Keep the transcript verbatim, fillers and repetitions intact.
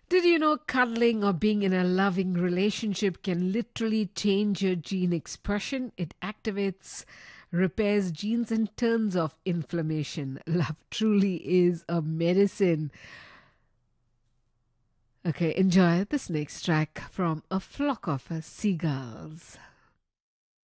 Did you know cuddling or being in a loving relationship can literally change your gene expression? It activates, repairs genes, and turns off inflammation. Love truly is a medicine. Okay, enjoy this next track from A Flock of Seagulls.